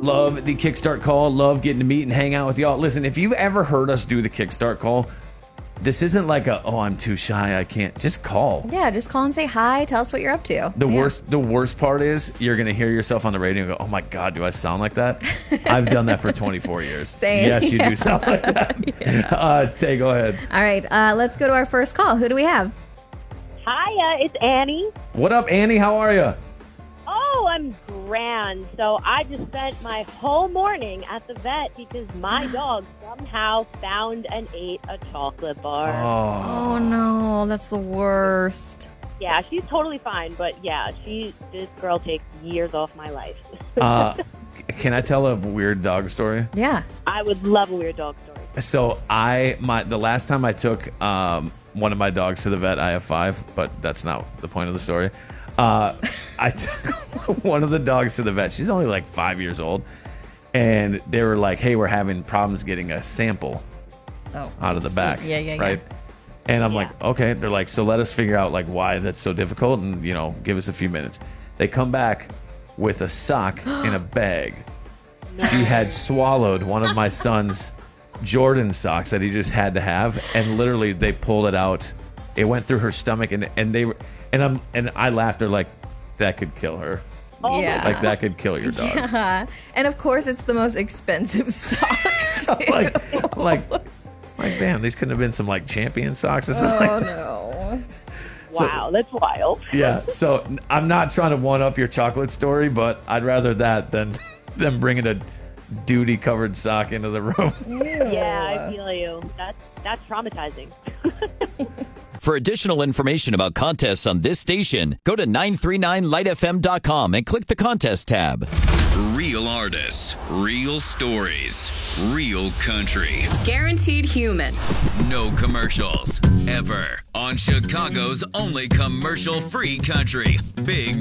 Love the Kickstart call. Love getting to meet and hang out with y'all. Listen, if you've ever heard us do the Kickstart call, this isn't like I'm too shy, I can't. Just call. Yeah, just call and say hi. Tell us what you're up to. The worst part is you're going to hear yourself on the radio and go, oh my God, do I sound like that? I've done that for 24 years. Same. Yes, you do sound like that. Tay, go ahead. All right, let's go to our first call. Who do we have? Hiya, it's Annie. What up, Annie? How are you? Oh, I'm grand. So I just spent my whole morning at the vet because my dog somehow found and ate a chocolate bar. Oh no, that's the worst. Yeah, she's totally fine, but yeah, this girl takes years off my life. Can I tell a weird dog story? Yeah. I would love a weird dog story. So the last time I took one of my dogs to the vet, I have 5, but that's not the point of the story. I took one of the dogs to the vet. She's only like 5 years old. And they were like, hey, we're having problems getting a sample out of the back. Yeah. Right? And I'm like, okay. They're like, so let us figure out like why that's so difficult and, give us a few minutes. They come back with a sock in a bag. She had swallowed one of my son's Jordan socks that he just had to have, and literally they pulled it out. It went through her stomach, and I laughed. They're like, that could kill her. Yeah. Like that could kill your dog. Yeah. And of course, it's the most expensive sock. like, damn, these couldn't have been some like Champion socks or something. Oh no. Wow, that's wild. Yeah. So I'm not trying to one up your chocolate story, but I'd rather that than them bringing a duty-covered sock into the room. Yeah, I feel you. That's traumatizing. For additional information about contests on this station, go to 939lightfm.com and click the contest tab. Real artists, real stories, real country. Guaranteed human. No commercials, ever. On Chicago's only commercial-free country, Big